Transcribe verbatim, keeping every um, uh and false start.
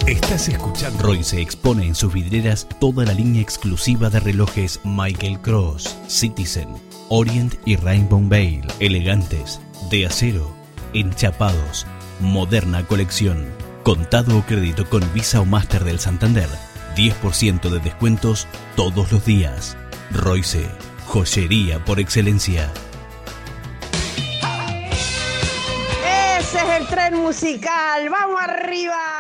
Estás escuchando. Royce expone en sus vidrieras toda la línea exclusiva de relojes Michael Kors, Citizen, Orient y Rainbow Veil. Elegantes, de acero, enchapados, moderna colección. Contado o crédito con Visa o Master del Santander. diez por ciento de descuentos todos los días. Royce, joyería por excelencia. Ese es el tren musical. ¡Vamos arriba!